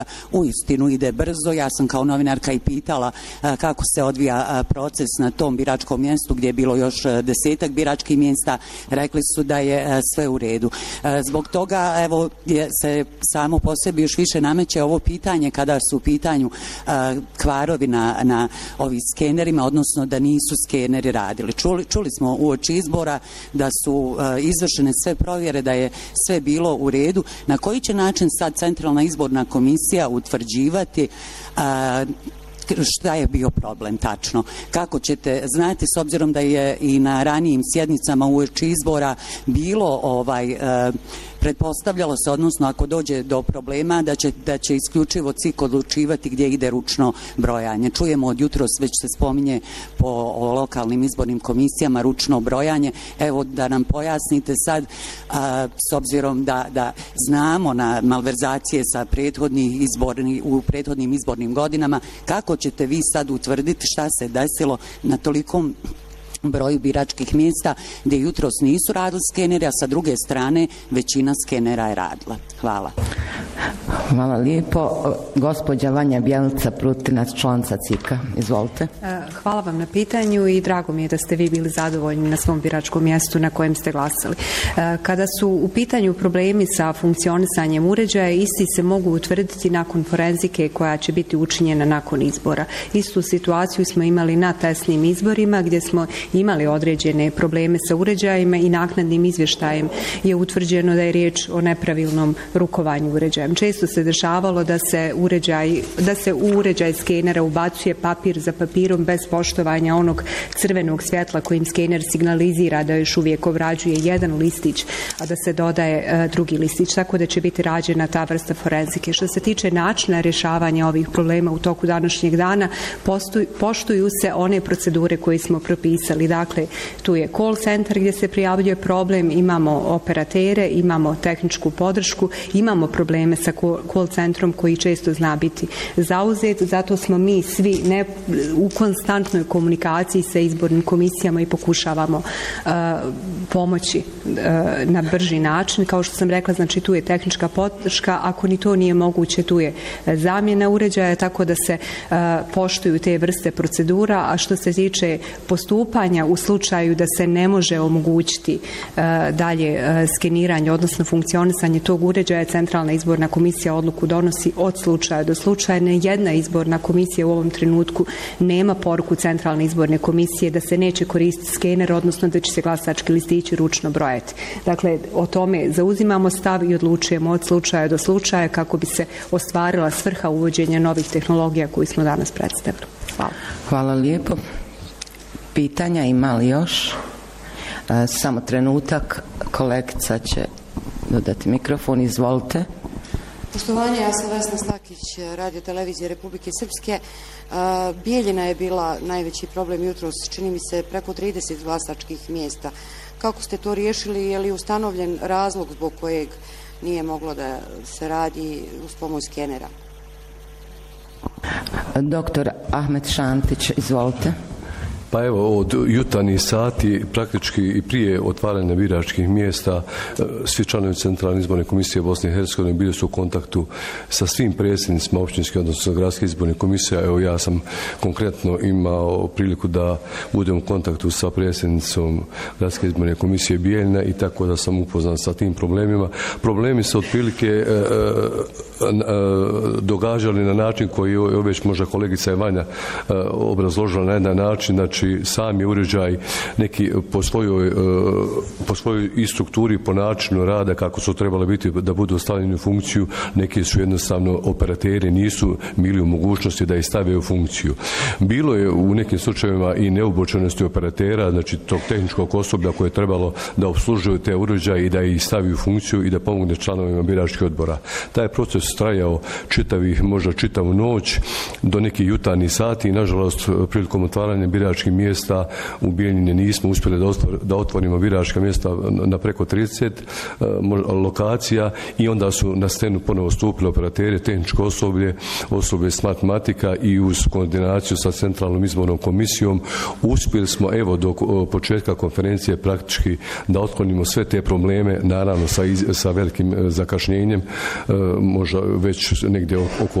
uistinu ide brzo. Ja sam kao novinarka i pitala kako se odvija proces na tom biračkom mjestu gdje je bilo još 10-ak biračkih mjesta. Rekli su da je sve u redu. Zbog toga evo se samo po sebi još više nameće ovo pitanje kada su u pitanju kvarovi na ovim skenerima, odnosno da nisu skeneri radili. Čuli smo uoči izbora da su izvršene sve provjere, da je sve bilo u redu. Na koji će način sad Centralna izborna komisija utvrđivati šta je bio problem tačno? Kako ćete znati, s obzirom da je i na ranijim sjednicama uoči izbora bilo pretpostavljalo se, odnosno ako dođe do problema da će isključivo CIK odlučivati gdje ide ručno brojanje. Čujemo od jutros, već se spominje po lokalnim izbornim komisijama ručno brojanje. Evo da nam pojasnite sad, s obzirom da znamo na malverzacije sa u prethodnim izbornim godinama, kako ćete vi sad utvrditi šta se desilo na tolikom broju biračkih mjesta gdje jutros nisu radili skeneri, a sa druge strane većina skenera je radila. Hvala. Hvala lijepo. Gospođa Vanja Bjelica Prutinac, članica CIK-a. Izvolite. Hvala vam na pitanju i drago mi je da ste vi bili zadovoljni na svom biračkom mjestu na kojem ste glasali. Kada su u pitanju problemi sa funkcionisanjem uređaja, isti se mogu utvrditi nakon forenzike koja će biti učinjena nakon izbora. Istu situaciju smo imali na testnim izborima gdje smo imali određene probleme sa uređajima i naknadnim izvještajem je utvrđeno da je riječ o nepravilnom rukovanju uređajem. Često se dešavalo da se u uređaj skenera ubacuje papir za papirom bez poštovanja onog crvenog svjetla kojim skener signalizira da još uvijek obrađuje jedan listić, a da se dodaje drugi listić, tako da će biti rađena ta vrsta forenzike. Što se tiče načina rješavanja ovih problema u toku današnjeg dana, poštuju se one procedure koje smo propisali. Dakle, tu je call center gdje se prijavljuje problem, imamo operatere, imamo tehničku podršku, imamo probleme sa call centrom koji često zna biti zauzet, zato smo mi svi u konstantnoj komunikaciji sa izbornim komisijama i pokušavamo pomoći na brži način. Kao što sam rekla, znači tu je tehnička podrška, ako ni to nije moguće, tu je zamjena uređaja, tako da se poštuju te vrste procedura, a što se tiče postupanja u slučaju da se ne može omogućiti dalje skeniranje, odnosno funkcionisanje tog uređaja, Centralna izborna komisija odluku donosi od slučaja do slučaja. Jedna izborna komisija u ovom trenutku nema poruku Centralne izborne komisije da se neće koristiti skener, odnosno da će se glasački listići ručno brojati. Dakle, o tome zauzimamo stav i odlučujemo od slučaja do slučaja kako bi se ostvarila svrha uvođenja novih tehnologija koju smo danas predstavili. Hvala. Hvala lijepo. Pitanja ima li još? Samo trenutak, kolegica će dodati mikrofon, izvolite. Poštovanje, ja sam Vesna Stakić, Radio televizije Republike Srpske. Bijeljina je bila najveći problem jutros, čini mi se preko 30 glasačkih mjesta. Kako ste to riješili, je li ustanovljen razlog zbog kojeg nije moglo da se radi uz pomoć skenera? Doktor Ahmet Šantić, izvolite. Pa evo, od jutarnjih sati, praktički i prije otvaranja biračkih mjesta, svi članovi Centralne izborne komisije Bosne i Hercegovine bili su u kontaktu sa svim predsjednicima općinske, odnosno gradske izborne komisije. Evo, ja sam konkretno imao priliku da budem u kontaktu sa predsjednicom gradske izborne komisije Bijeljina i tako da sam upoznan sa tim problemima. Problemi se otprilike događali na način koji je već možda kolegica Vanja obrazložila na jedan način, znači sami uređaj neki po svojoj i strukturi, po načinu rada kako su trebali biti da budu stavljeni u funkciju, neki su jednostavno operateri nisu bili u mogućnosti da ih stave u funkciju. Bilo je u nekim slučajevima i neobučenosti operatera, znači tog tehničkog osoblja koje je trebalo da obslužuju te uređaje i da ih stavi u funkciju i da pomogne članovima biračkih odbora. Taj proces trajao možda čitavu noć do nekih jutarnjih sati i nažalost prilikom otvaranja biračkih biračkih mjesta. U Bijeljini nismo uspjeli da otvorimo biračka mjesta na preko 30 lokacija i onda su na scenu ponovo stupili operateri, tehničko osoblje s matematika i uz koordinaciju sa Centralnom izbornom komisijom uspjeli smo evo do početka konferencije praktički da otklonimo sve te probleme, naravno sa velikim zakašnjenjem, možda već negdje oko